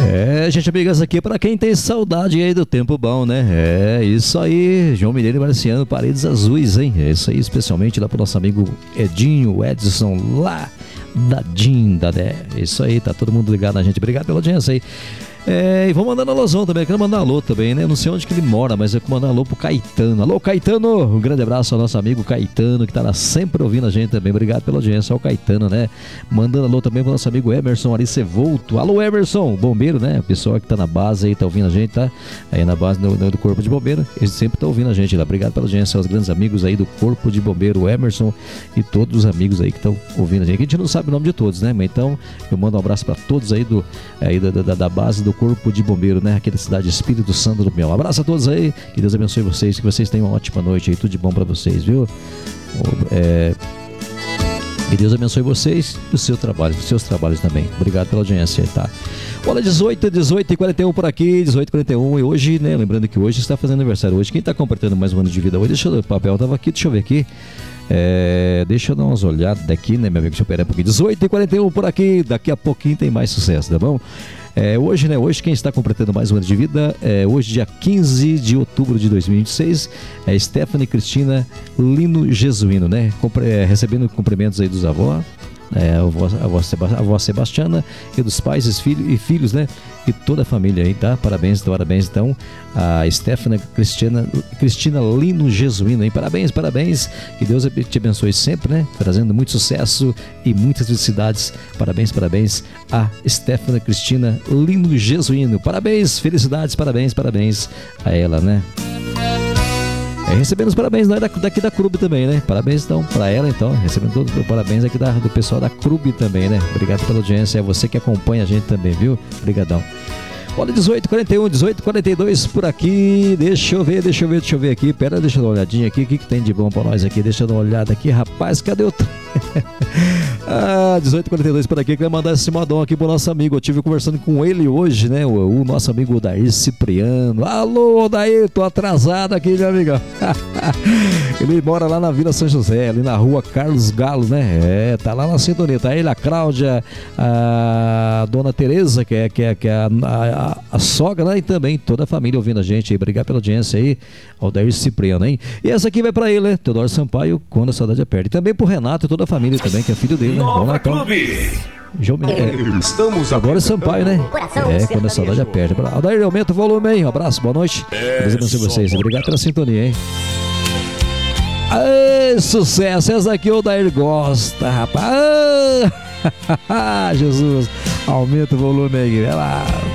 Gente amiga, essa aqui é pra quem tem saudade aí do tempo bom, né? É isso aí, João Mineiro e Marciano, Paredes Azuis, hein? É isso aí, especialmente lá pro nosso amigo Edinho, Edson, lá da Dinda, né? É isso aí, tá todo mundo ligado na gente. Obrigado pela audiência aí. E vou mandando alusão também, quero mandar alô também, né? Não sei onde que ele mora, mas eu vou mandar alô pro Caetano. Alô, Caetano! Um grande abraço ao nosso amigo Caetano, que tá lá sempre ouvindo a gente também. Obrigado pela audiência, ao Caetano, né? Mandando alô também pro nosso amigo Emerson Aricevolto. Alô, Emerson, bombeiro, né? O pessoal que tá na base aí, tá ouvindo a gente, tá? Aí na base do Corpo de Bombeiro, eles sempre tá ouvindo a gente lá. Obrigado pela audiência aos grandes amigos aí do Corpo de Bombeiro, o Emerson e todos os amigos aí que estão ouvindo a gente. A gente não sabe o nome de todos, né? Mas então, eu mando um abraço pra todos aí da base do Corpo de Bombeiro, né? Aqui da cidade Espírito Santo do Mel. Um abraço a todos aí, que Deus abençoe vocês, que vocês tenham uma ótima noite aí, tudo de bom pra vocês, viu? Que Deus abençoe vocês e o seu trabalho, os seus trabalhos também. Obrigado pela audiência, tá? Olha, 18h41 por aqui, 18h41, e hoje, né? Lembrando que hoje está fazendo aniversário. Hoje, quem está completando mais um ano de vida hoje, deixa eu, o papel tava aqui, deixa eu ver aqui. Deixa eu dar umas olhadas daqui, né, meu amigo? Deixa eu esperar um pouquinho. 18h41 por aqui, daqui a pouquinho tem mais sucesso, tá bom? Hoje, né? Hoje quem está completando mais um ano de vida, hoje dia 15 de outubro de 2026, é Stephanie Cristina Lino Jesuíno, né? Recebendo cumprimentos aí dos avós, a avó Sebastiana e dos pais e filhos, né? E toda a família aí, tá? Parabéns então a Stephanie Cristina Lino Jesuíno, hein? Parabéns, que Deus te abençoe sempre, né? Trazendo muito sucesso e muitas felicidades. Parabéns a Stephanie Cristina Lino Jesuíno. Parabéns, felicidades, parabéns a ela, né? Recebendo os parabéns daqui da Clube também, né? Parabéns então pra ela, então. Recebendo todos os parabéns aqui do pessoal da Clube também, né? Obrigado pela audiência. É você que acompanha a gente também, viu? Obrigadão. Olha, 18h41, 18h42 por aqui. Deixa eu ver aqui. Pera, deixa eu dar uma olhadinha aqui. O que tem de bom pra nós aqui? Deixa eu dar uma olhada aqui. Rapaz, cadê o... 18h42 por aqui. Queria mandar esse modão aqui pro nosso amigo. Eu estive conversando com ele hoje, né? O nosso amigo Odair Cipriano. Alô, Odair, tô atrasado aqui, meu amigão. Ele mora lá na Vila São José, ali na rua Carlos Galo, né? Tá lá na sintonia. Tá ele, a Cláudia, a dona Tereza, que é a sogra, né? E também toda a família ouvindo a gente aí. Obrigado pela audiência aí, Odair Cipriano, hein? E essa aqui vai pra ele, né? Teodoro Sampaio, Quando a Saudade Aperta. E também pro Renato e toda a família também, que é filho dele, né? Vamos lá, então. Estamos agora Sampaio, né? Quando a saudade aperta. Odair, aumenta o volume aí. Um abraço, boa noite. Deus abençoe vocês. Obrigado pela sintonia, hein? Sucesso! Essa aqui o Odair gosta, rapaz. Jesus, aumenta o volume aí. Vai lá.